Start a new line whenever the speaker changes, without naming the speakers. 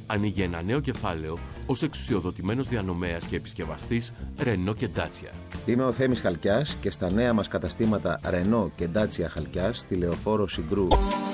ανοίγει ένα νέο κεφάλαιο ως εξουσιοδοτημένος διανομέας και επισκευαστής Renault και Dacia.
Είμαι ο Θέμης Χαλκιάς και στα νέα μας καταστήματα Renault και Dacia Χαλκιάς στη Λεωφόρο Συγκρού.